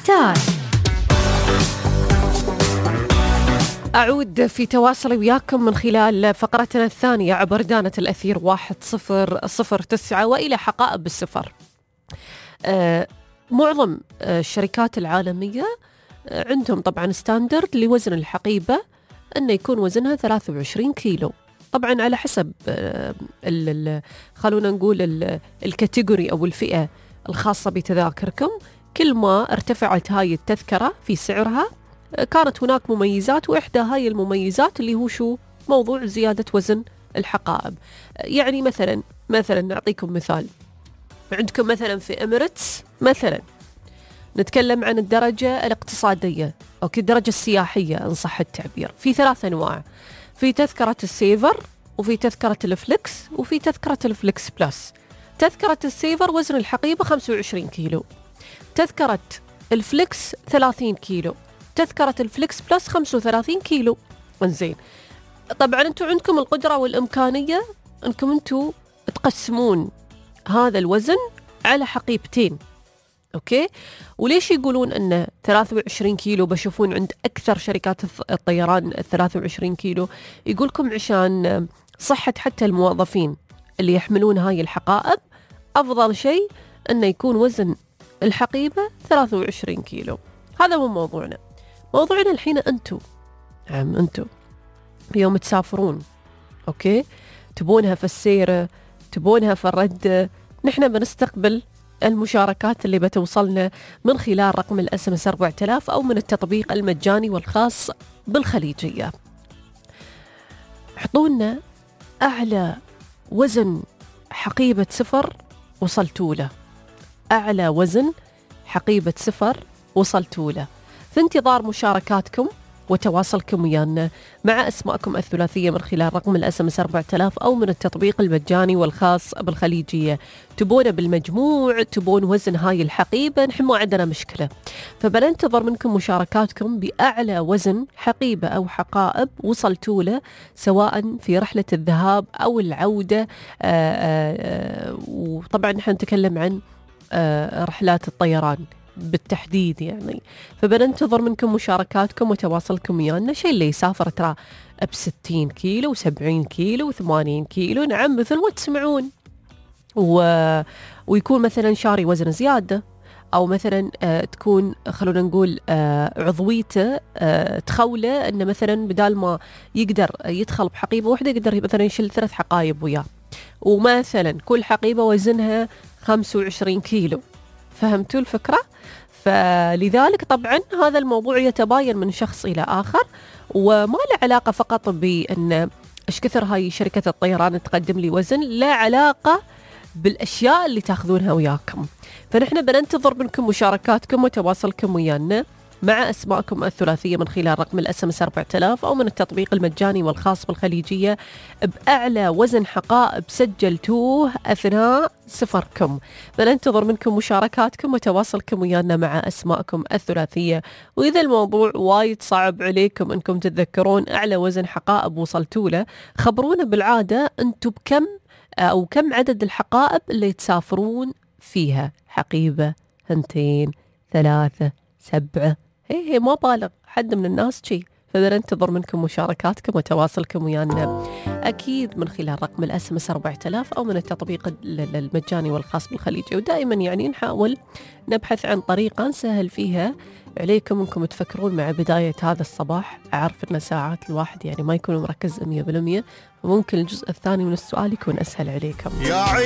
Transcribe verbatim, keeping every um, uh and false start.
ستار. أعود في تواصلي وياكم من خلال فقرتنا الثانية عبر دانة الأثير واحد صفر صفر تسعة وإلى حقائب السفر. آه معظم آه الشركات العالمية آه عندهم طبعا ستاندرد لوزن الحقيبة أنه يكون وزنها ثلاثة وعشرين كيلو، طبعا على حسب آه خلونا نقول الكاتيجوري أو الفئة الخاصة بتذاكركم. كل ما ارتفعت هاي التذكرة في سعرها كانت هناك مميزات، وإحدى هاي المميزات اللي هو شو؟ موضوع زيادة وزن الحقائب. يعني مثلا مثلا نعطيكم مثال، عندكم مثلا في إميريتس مثلا نتكلم عن الدرجة الاقتصادية أو الدرجة السياحية إن صح التعبير، في ثلاث أنواع، في تذكرة السيفر وفي تذكرة الفليكس وفي تذكرة الفليكس بلس. تذكرة السيفر وزن الحقيبة خمسة وعشرين كيلو، تذكرة الفليكس ثلاثين كيلو، تذكرة الفليكس بلس خمسة وثلاثين كيلو. انزين، طبعا انتم عندكم القدرة والإمكانية انكم انتم تقسمون هذا الوزن على حقيبتين. اوكي، وليش يقولون ان ثلاثة وعشرين كيلو بشوفون عند اكثر شركات الطيران ثلاثة وعشرين كيلو؟ يقولكم عشان صحة حتى الموظفين اللي يحملون هاي الحقائب، افضل شيء انه يكون وزن الحقيبة ثلاثة وعشرين كيلو. هذا هو موضوعنا. موضوعنا الحين أنتو عم أنتو يوم تسافرون، أوكي، تبونها في السيرة، تبونها في الرد، نحن بنستقبل المشاركات اللي بتوصلنا من خلال رقم الاس ام اس أربعة آلاف أو من التطبيق المجاني والخاص بالخليجية. حطونا أعلى وزن حقيبة سفر وصلتوا له، أعلى وزن حقيبة سفر وصلتوا له. في انتظار مشاركاتكم وتواصلكم ويانا مع أسماءكم الثلاثية من خلال رقم الاس ام اس أربعة آلاف أو من التطبيق المجاني والخاص بالخليجية. تبون بالمجموع، تبون وزن هاي الحقيبة، نحن ما عندنا مشكلة، فبننتظر منكم مشاركاتكم بأعلى وزن حقيبة أو حقائب وصلتوا له، سواء في رحلة الذهاب أو العودة. آآ آآ وطبعا نحن نتكلم عن رحلات الطيران بالتحديد يعني، فبننتظر منكم مشاركاتكم وتواصلكم ويانا. شيء اللي يسافر ترى بستين كيلو وسبعين كيلو وثمانين كيلو، نعم مثل ما تسمعون، و... ويكون مثلا شاري وزن زيادة، أو مثلا آه تكون خلونا نقول آه عضويته آه تخوله أنه مثلا بدال ما يقدر يدخل بحقيبة واحدة يقدر مثلا يشيل ثلاث حقائب وياه، ومثلا كل حقيبة وزنها خمسة وعشرين كيلو. فهمتوا الفكرة؟ فلذلك طبعا هذا الموضوع يتباين من شخص إلى آخر، وما له علاقة فقط بأن إيش كثر هاي شركة الطيران تقدم لي وزن، لا علاقة بالأشياء اللي تاخذونها وياكم. فنحن بننتظر منكم مشاركاتكم وتواصلكم ويانا مع أسماءكم الثلاثية من خلال رقم الاس ام اس أربعة آلاف أو من التطبيق المجاني والخاص بالخليجية بأعلى وزن حقائب سجلتوه أثناء سفركم. بننتظر منكم مشاركاتكم وتواصلكم ويانا مع أسماءكم الثلاثية. وإذا الموضوع وايد صعب عليكم أنكم تتذكرون أعلى وزن حقائب وصلتوا له، خبرونا بالعادة أنتم بكم أو كم عدد الحقائب اللي تسافرون فيها، حقيبة، هنتين، ثلاثة، سبعة، هي هي ما بالغ حد من الناس شي. فبننتظر منكم مشاركاتكم وتواصلكم ويانا أكيد من خلال رقم الاس ام اس أربعة آلاف أو من التطبيق المجاني والخاص بالخليجي. ودائما يعني نحاول نبحث عن طريقة نسهل فيها عليكم انكم تفكرون مع بداية هذا الصباح. أعرف أن ساعات الواحد يعني ما يكون مركز مية بالمية، وممكن الجزء الثاني من السؤال يكون أسهل عليكم.